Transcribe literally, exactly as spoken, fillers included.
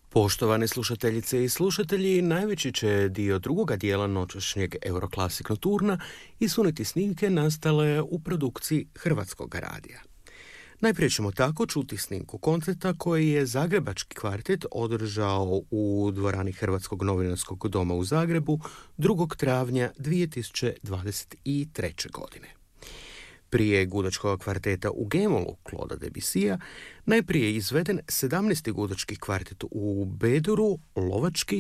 Poštovane slušateljice i slušatelji, najveći će dio drugoga dijela noćašnjeg Euroclassic Nocturna isuniti snimke nastale u produkciji Hrvatskog radija. Najprije ćemo tako čuti snimku koncerta koji je Zagrebački kvartet održao u dvorani Hrvatskog novinarskog doma u Zagrebu drugog travnja dvije tisuće dvadeset treće. godine. Prije gudačkog kvarteta u G-molu Claude'a Debussya najprije je izveden sedamnaesti gudački kvartet u B-duru, lovački,